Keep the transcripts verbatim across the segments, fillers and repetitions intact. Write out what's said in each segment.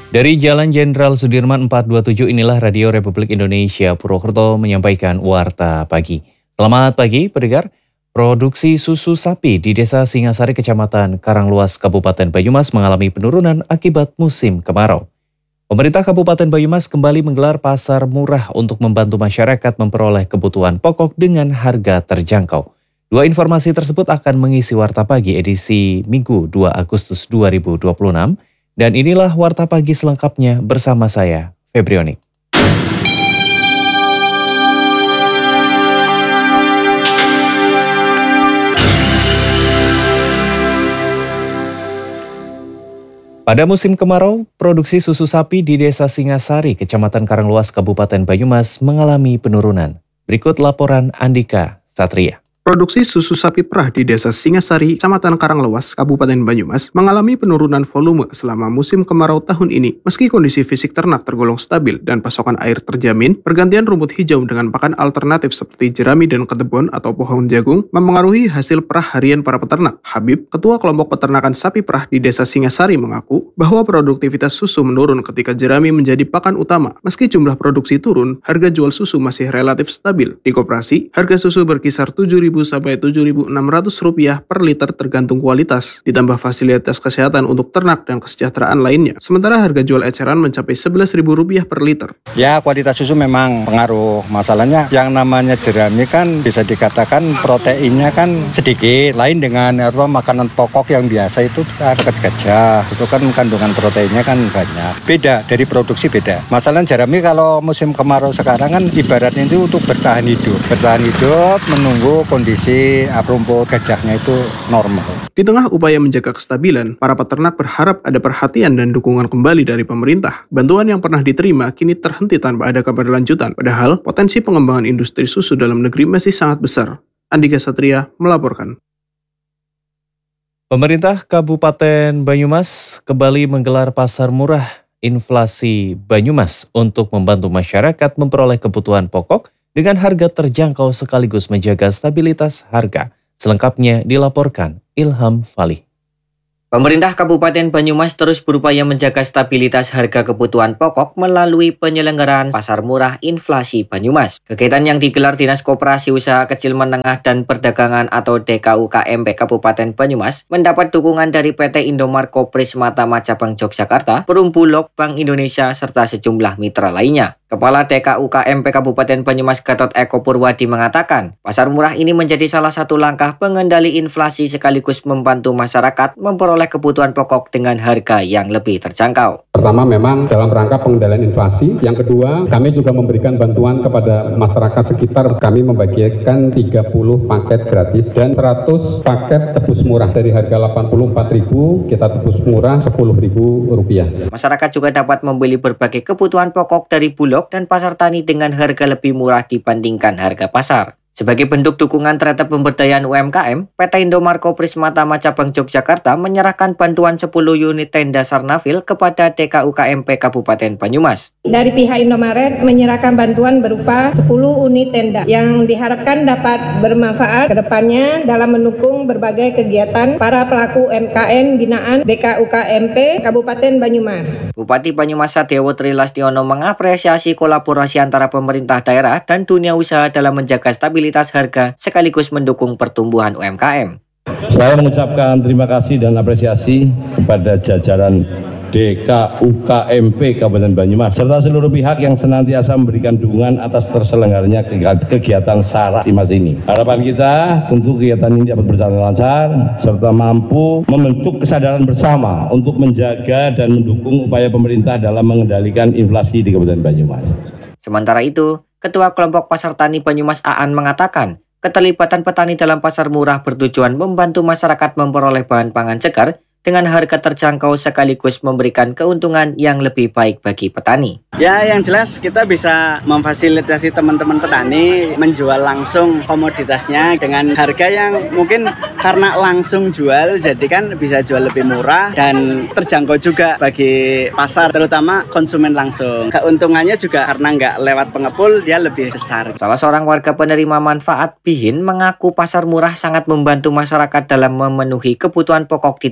Dari Jalan Jenderal Sudirman empat dua tujuh inilah Radio Republik Indonesia Purwokerto menyampaikan Warta Pagi. Selamat pagi, pendengar. Produksi susu sapi di Desa Singasari, Kecamatan Karangluas, Kabupaten Banyumas mengalami penurunan akibat musim kemarau. Pemerintah Kabupaten Banyumas kembali menggelar pasar murah untuk membantu masyarakat memperoleh kebutuhan pokok dengan harga terjangkau. Dua informasi tersebut akan mengisi Warta Pagi edisi Minggu dua Agustus dua ribu dua puluh enam. Dan inilah Warta Pagi selengkapnya bersama saya, Febrioni. Pada musim kemarau, produksi susu sapi di Desa Singasari, Kecamatan Karangluas, Kabupaten Banyumas mengalami penurunan. Berikut laporan Andika Satria. Produksi susu sapi perah di Desa Singasari, Kecamatan Karanglewas, Kabupaten Banyumas, mengalami penurunan volume selama musim kemarau tahun ini. Meski kondisi fisik ternak tergolong stabil dan pasokan air terjamin, pergantian rumput hijau dengan pakan alternatif seperti jerami dan ketebon atau pohon jagung memengaruhi hasil perah harian para peternak. Habib, Ketua Kelompok Peternakan Sapi Perah di Desa Singasari, mengaku bahwa produktivitas susu menurun ketika jerami menjadi pakan utama. Meski jumlah produksi turun, harga jual susu masih relatif stabil. Di koperasi, harga susu berkisar tujuh ribu sampai tujuh ribu enam ratus rupiah per liter tergantung kualitas, ditambah fasilitas kesehatan untuk ternak dan kesejahteraan lainnya. Sementara harga jual eceran mencapai sebelas ribu rupiah per liter. Ya, kualitas susu memang pengaruh. Masalahnya yang namanya jerami kan bisa dikatakan proteinnya kan sedikit. Lain dengan apa, makanan pokok yang biasa itu harga gajah. Itu kan kandungan proteinnya kan banyak. Beda dari produksi beda. Masalah jerami kalau musim kemarau sekarang kan ibaratnya itu untuk bertahan hidup. Bertahan hidup menunggu kondisi kondisi rumput gajahnya itu normal. Di tengah upaya menjaga kestabilan, para peternak berharap ada perhatian dan dukungan kembali dari pemerintah. Bantuan yang pernah diterima kini terhenti tanpa ada keberlanjutan. Padahal potensi pengembangan industri susu dalam negeri masih sangat besar. Andika Satria melaporkan. Pemerintah Kabupaten Banyumas kembali menggelar pasar murah inflasi Banyumas untuk membantu masyarakat memperoleh kebutuhan pokok dengan harga terjangkau sekaligus menjaga stabilitas harga. Selengkapnya dilaporkan Ilham Falih. Pemerintah Kabupaten Banyumas terus berupaya menjaga stabilitas harga kebutuhan pokok melalui penyelenggaraan Pasar Murah Inflasi Banyumas. Kegiatan yang digelar Dinas Koperasi Usaha Kecil Menengah dan Perdagangan atau D K U K M P Kabupaten Banyumas mendapat dukungan dari P T Indomarko Prisma Tama Cabang Yogyakarta, Perum Bulog, Bank Indonesia, serta sejumlah mitra lainnya. Kepala D K U K M P Kabupaten Banyumas Gatot Eko Purwadi mengatakan, pasar murah ini menjadi salah satu langkah pengendali inflasi sekaligus membantu masyarakat memperoleh kebutuhan pokok dengan harga yang lebih terjangkau. Pertama memang dalam rangka pengendalian inflasi. Yang kedua, kami juga memberikan bantuan kepada masyarakat sekitar. Kami membagikan tiga puluh paket gratis dan seratus paket tebus murah. Dari harga delapan puluh empat ribu, kita tebus murah sepuluh ribu rupiah. Masyarakat juga dapat membeli berbagai kebutuhan pokok dari Bulog dan pasar tani dengan harga lebih murah dibandingkan harga pasar. Sebagai bentuk dukungan terhadap pemberdayaan U M K M, P T Indomarko Prisma Tama Cabang Yogyakarta menyerahkan bantuan sepuluh unit tenda Sarnafil kepada D K U K M P Kabupaten Banyumas. Dari pihak Indomaret menyerahkan bantuan berupa sepuluh unit tenda yang diharapkan dapat bermanfaat ke depannya dalam mendukung berbagai kegiatan para pelaku U M K M binaan D K U K M P Kabupaten Banyumas. Bupati Banyumas Sadewo Trilastiono mengapresiasi kolaborasi antara pemerintah daerah dan dunia usaha dalam menjaga stabilitas harga sekaligus mendukung pertumbuhan U M K M. Saya mengucapkan terima kasih dan apresiasi kepada jajaran D K U K M P Kabupaten Banyumas serta seluruh pihak yang senantiasa memberikan dukungan atas terselenggaranya kegiatan Sarah Timas ini. Harapan kita tentu kegiatan ini dapat berjalan lancar serta mampu membentuk kesadaran bersama untuk menjaga dan mendukung upaya pemerintah dalam mengendalikan inflasi di Kabupaten Banyumas. Sementara itu, Ketua Kelompok Pasar Tani Banyumas Aan mengatakan, keterlibatan petani dalam pasar murah bertujuan membantu masyarakat memperoleh bahan pangan segar dengan harga terjangkau sekaligus memberikan keuntungan yang lebih baik bagi petani. Ya, yang jelas kita bisa memfasilitasi teman-teman petani menjual langsung komoditasnya dengan harga yang mungkin karena langsung jual, jadi kan bisa jual lebih murah dan terjangkau juga bagi pasar, terutama konsumen langsung. Keuntungannya juga karena nggak lewat pengepul, dia lebih besar. Salah seorang warga penerima manfaat Bihin mengaku pasar murah sangat membantu masyarakat dalam memenuhi kebutuhan pokok di tengah kondisi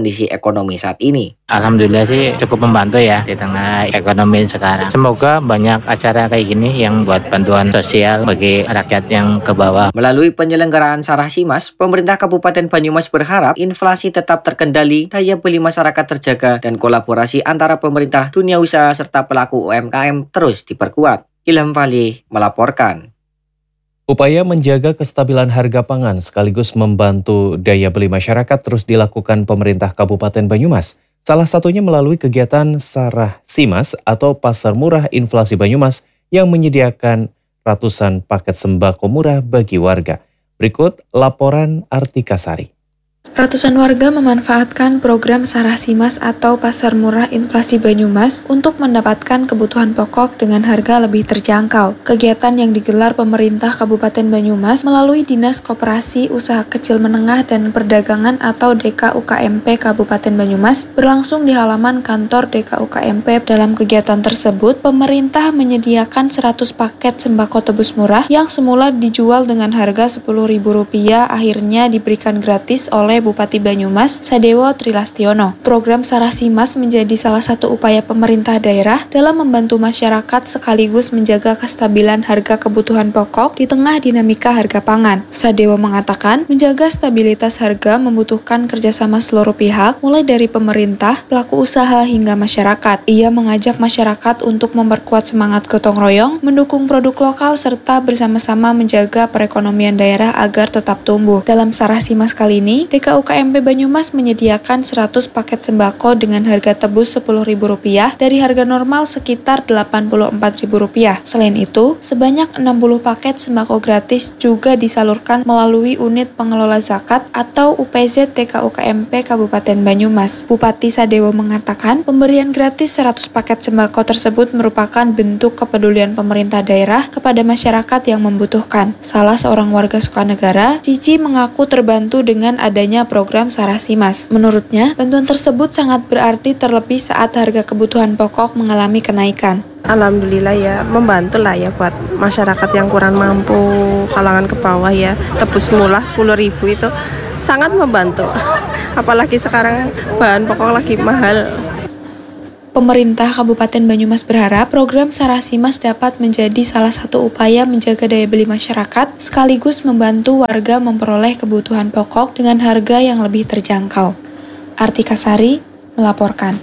kondisi ekonomi saat ini. Alhamdulillah sih cukup membantu ya di tengah ekonomi sekarang. Semoga banyak acara kayak gini yang buat bantuan sosial bagi rakyat yang ke bawah. Melalui penyelenggaraan Sarasimas, pemerintah Kabupaten Banyumas berharap inflasi tetap terkendali, daya beli masyarakat terjaga, dan kolaborasi antara pemerintah, dunia usaha, serta pelaku U M K M terus diperkuat. Ilham Falih melaporkan. Upaya menjaga kestabilan harga pangan sekaligus membantu daya beli masyarakat terus dilakukan pemerintah Kabupaten Banyumas. Salah satunya melalui kegiatan Sarasimas atau Pasar Murah Inflasi Banyumas yang menyediakan ratusan paket sembako murah bagi warga. Berikut laporan Artika Sari. Ratusan warga memanfaatkan program Sarasimas atau Pasar Murah Inflasi Banyumas untuk mendapatkan kebutuhan pokok dengan harga lebih terjangkau. Kegiatan yang digelar pemerintah Kabupaten Banyumas melalui Dinas Koperasi Usaha Kecil Menengah dan Perdagangan atau D K U K M P Kabupaten Banyumas berlangsung di halaman kantor D K U K M P. Dalam kegiatan tersebut, pemerintah menyediakan seratus paket sembako tebus murah yang semula dijual dengan harga sepuluh ribu rupiah akhirnya diberikan gratis oleh Bupati Banyumas, Sadewo Trilastiono. Program Sarasimas menjadi salah satu upaya pemerintah daerah dalam membantu masyarakat sekaligus menjaga kestabilan harga kebutuhan pokok di tengah dinamika harga pangan. Sadewo mengatakan, menjaga stabilitas harga membutuhkan kerjasama seluruh pihak, mulai dari pemerintah, pelaku usaha, hingga masyarakat. Ia mengajak masyarakat untuk memperkuat semangat gotong royong, mendukung produk lokal, serta bersama-sama menjaga perekonomian daerah agar tetap tumbuh. Dalam Sarasimas kali ini, D K U K M P Banyumas menyediakan seratus paket sembako dengan harga tebus sepuluh ribu rupiah dari harga normal sekitar delapan puluh empat ribu rupiah. Selain itu, sebanyak enam puluh paket sembako gratis juga disalurkan melalui unit pengelola zakat atau U P Z D K U K M P Kabupaten Banyumas. Bupati Sadewo mengatakan, pemberian gratis seratus paket sembako tersebut merupakan bentuk kepedulian pemerintah daerah kepada masyarakat yang membutuhkan. Salah seorang warga Sukanegara, Cici, mengaku terbantu dengan adanya program Sarasimas. Menurutnya, bantuan tersebut sangat berarti terlebih saat harga kebutuhan pokok mengalami kenaikan. Alhamdulillah ya, membantu lah ya buat masyarakat yang kurang mampu, kalangan ke bawah ya. Tebus murah sepuluh ribu itu sangat membantu. Apalagi sekarang bahan pokok lagi mahal. Pemerintah Kabupaten Banyumas berharap program Sarasimas dapat menjadi salah satu upaya menjaga daya beli masyarakat sekaligus membantu warga memperoleh kebutuhan pokok dengan harga yang lebih terjangkau. Artika Sari melaporkan.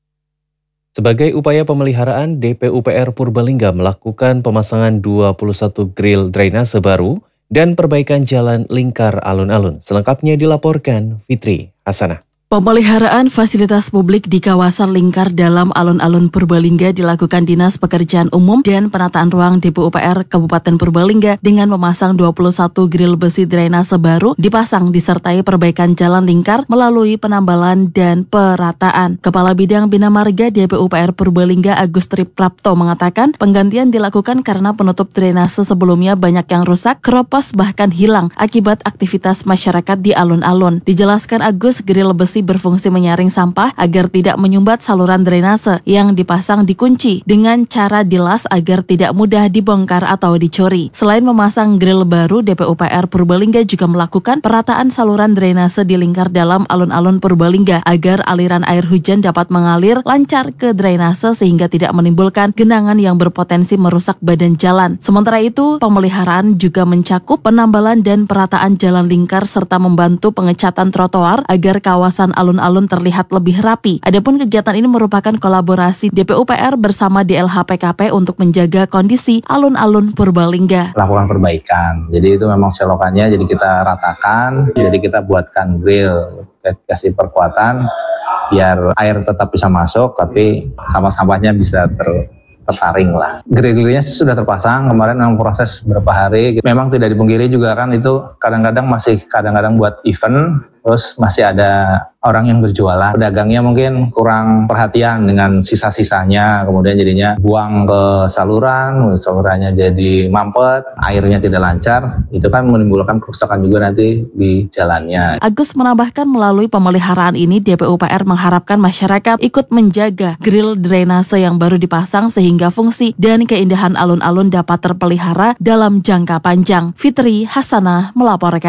Sebagai upaya pemeliharaan, D P U P R Purbalingga melakukan pemasangan dua puluh satu grill drainase baru dan perbaikan jalan lingkar alun-alun. Selengkapnya dilaporkan Fitri Hasanah. Pemeliharaan fasilitas publik di kawasan lingkar dalam alun-alun Purbalingga dilakukan Dinas Pekerjaan Umum dan Penataan Ruang D P U P R Kabupaten Purbalingga dengan memasang dua puluh satu grill besi drainase baru dipasang disertai perbaikan jalan lingkar melalui penambalan dan perataan. Kepala Bidang Bina Marga D P U P R Purbalingga Agus Triprapto mengatakan penggantian dilakukan karena penutup drainase sebelumnya banyak yang rusak, keropos bahkan hilang akibat aktivitas masyarakat di alun-alun. Dijelaskan Agus, grill besi berfungsi menyaring sampah agar tidak menyumbat saluran drainase yang dipasang dikunci dengan cara dilas agar tidak mudah dibongkar atau dicuri. Selain memasang grill baru, D P U P R Purbalingga juga melakukan perataan saluran drainase di lingkar dalam alun-alun Purbalingga agar aliran air hujan dapat mengalir lancar ke drainase sehingga tidak menimbulkan genangan yang berpotensi merusak badan jalan. Sementara itu, pemeliharaan juga mencakup penambalan dan perataan jalan lingkar serta membantu pengecatan trotoar agar kawasan alun-alun terlihat lebih rapi. Adapun kegiatan ini merupakan kolaborasi D P U P R bersama D L H P K P untuk menjaga kondisi alun-alun Purbalingga. Lakukan perbaikan. Jadi itu memang selokannya jadi kita ratakan, jadi kita buatkan grill, kasih perkuatan biar air tetap bisa masuk tapi sampah-sampahnya bisa ter tersaring lah. Grill-grillnya sudah terpasang kemarin dalam proses beberapa hari. Memang tidak dipungkiri juga kan itu kadang-kadang masih kadang-kadang buat event, terus masih ada orang yang berjualan. Pedagangnya mungkin kurang perhatian dengan sisa-sisanya, kemudian jadinya buang ke saluran, salurannya jadi mampet, airnya tidak lancar. Itu kan menimbulkan kerusakan juga nanti di jalannya. Agus menambahkan melalui pemeliharaan ini D P U P R mengharapkan masyarakat ikut menjaga grill drainase yang baru dipasang sehingga fungsi dan keindahan alun-alun dapat terpelihara dalam jangka panjang. Fitri Hasanah melaporkan.